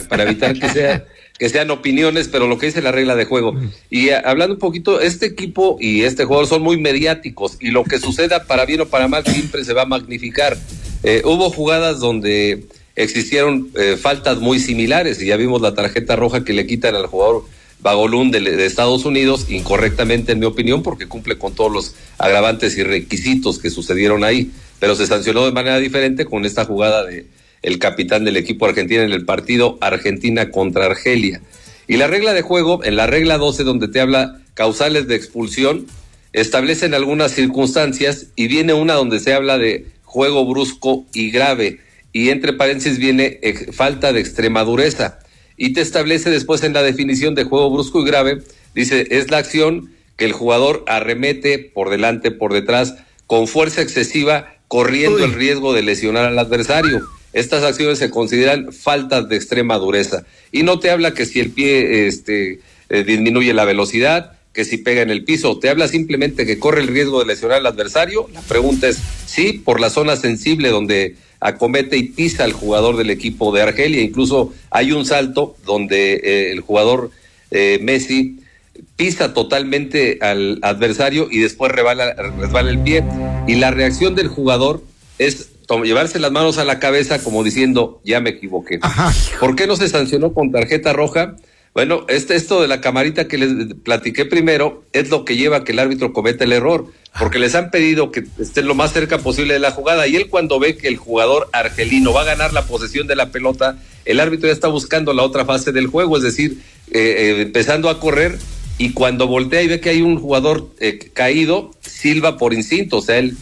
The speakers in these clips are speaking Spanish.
para evitar que sean opiniones, pero lo que dice la regla de juego. Y hablando un poquito, este equipo y este jugador son muy mediáticos, y lo que suceda para bien o para mal siempre se va a magnificar. Hubo jugadas donde existieron faltas muy similares, y ya vimos la tarjeta roja que le quitan al jugador Bagolún de Estados Unidos, incorrectamente en mi opinión, porque cumple con todos los agravantes y requisitos que sucedieron ahí, pero se sancionó de manera diferente con esta jugada de el capitán del equipo argentino en el partido Argentina contra Argelia. Y la regla de juego, en la regla 12, donde te habla causales de expulsión, establecen algunas circunstancias, y viene una donde se habla de juego brusco y grave, y entre paréntesis viene falta de extrema dureza, y te establece después en la definición de juego brusco y grave, dice, es la acción que el jugador arremete por delante, por detrás, con fuerza excesiva, corriendo el riesgo de lesionar al adversario. Estas acciones se consideran faltas de extrema dureza, y no te habla que si el pie disminuye la velocidad, que si pega en el piso, te habla simplemente que corre el riesgo de lesionar al adversario. La pregunta es, sí, por la zona sensible donde acomete y pisa al jugador del equipo de Argelia. Incluso hay un salto donde el jugador Messi pisa totalmente al adversario y después resbala el pie, y la reacción del jugador es llevarse las manos a la cabeza como diciendo, ya me equivoqué. Ajá. ¿Por qué no se sancionó con tarjeta roja? Bueno, esto de la camarita que les platiqué primero es lo que lleva a que el árbitro cometa el error, porque les han pedido que estén lo más cerca posible de la jugada, y él, cuando ve que el jugador argelino va a ganar la posesión de la pelota, el árbitro ya está buscando la otra fase del juego, es decir, empezando a correr, y cuando voltea y ve que hay un jugador caído, silba por instinto. O sea, él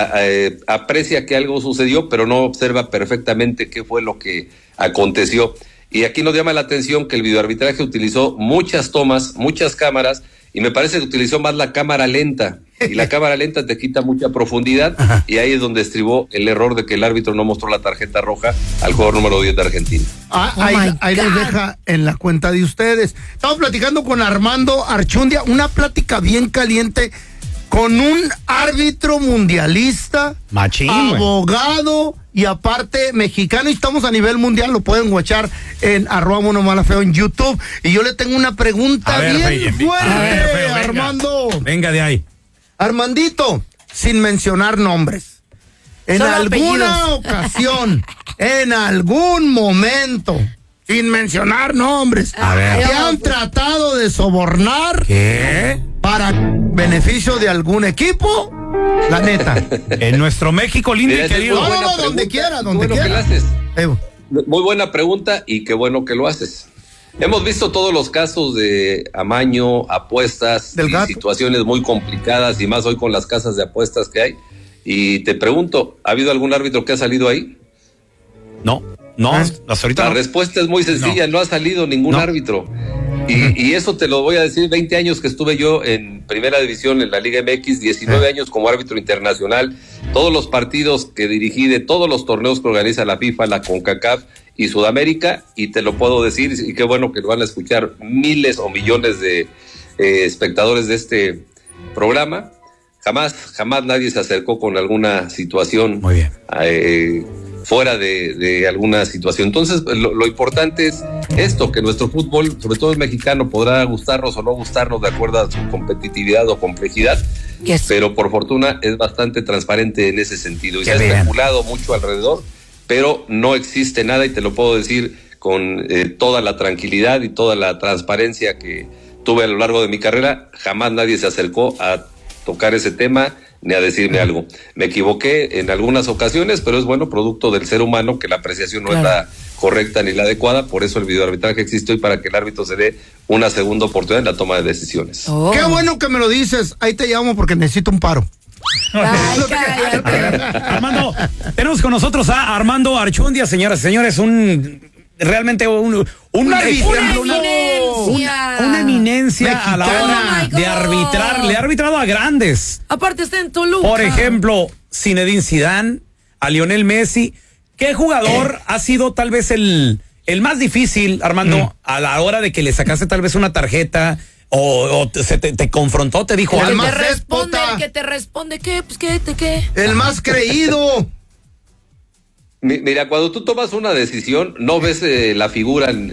aprecia que algo sucedió, pero no observa perfectamente qué fue lo que aconteció. Y aquí nos llama la atención que el videoarbitraje utilizó muchas tomas, muchas cámaras, y me parece que utilizó más la cámara lenta, y la cámara lenta te quita mucha profundidad. Ajá. Y ahí es donde estribó el error de que el árbitro no mostró la tarjeta roja al jugador número 10 de Argentina. Ahí les deja en la cuenta de ustedes. Estamos platicando con Armando Archundia, una plática bien caliente con un árbitro mundialista, machín, abogado y aparte mexicano, y estamos a nivel mundial. Lo pueden watchar en @monomalafeo en YouTube. Y yo le tengo una pregunta bien fuerte, Armando. Venga de ahí. Armandito, sin mencionar nombres, en Son alguna ocasión, en algún momento, sin mencionar nombres, ¿te han tratado de sobornar? ¿Qué? ¿Para beneficio de algún equipo? La neta. En nuestro México lindo y querido. No, donde quiera. Muy buena pregunta, y qué bueno que lo haces. Hemos visto todos los casos de amaño, apuestas, y situaciones muy complicadas, y más hoy con las casas de apuestas que hay. Y te pregunto, ¿ha habido algún árbitro que ha salido ahí? No, hasta ahorita la respuesta es muy sencilla, no ha salido ningún árbitro. Y eso te lo voy a decir, 20 años que estuve yo en primera división en la Liga MX, 19 años como árbitro internacional, todos los partidos que dirigí de todos los torneos que organiza la FIFA, la CONCACAF y Sudamérica, y te lo puedo decir, y qué bueno que lo van a escuchar miles o millones de espectadores de este programa. Jamás nadie se acercó con alguna situación muy bien. Fuera de alguna situación. Entonces, lo importante es esto, que nuestro fútbol, sobre todo el mexicano, podrá gustarnos o no gustarnos de acuerdo a su competitividad o complejidad, pero por fortuna es bastante transparente en ese sentido. Y se ha especulado mucho alrededor, pero no existe nada, y te lo puedo decir con toda la tranquilidad y toda la transparencia que tuve a lo largo de mi carrera. Jamás nadie se acercó a tocar ese tema ni a decirme algo. Me equivoqué en algunas ocasiones, pero es producto del ser humano, que la apreciación no es la correcta ni la adecuada. Por eso el videoarbitraje existe hoy, para que el árbitro se dé una segunda oportunidad en la toma de decisiones. Qué bueno que me lo dices. Ahí te llamo porque necesito un paro. Armando, tenemos con nosotros a Armando Archundia, señoras y señores, realmente una eminencia a la hora de arbitrar. Le ha arbitrado a grandes. Aparte está en Toluca. Por ejemplo, Zinedine Zidane, a Lionel Messi. ¿Qué jugador ha sido tal vez el más difícil, Armando, a la hora de que le sacaste tal vez una tarjeta o te confrontó, te dijo algo? El que te responde, ¿qué? Pues ¿qué? El más creído. Mira, cuando tú tomas una decisión, no ves la figura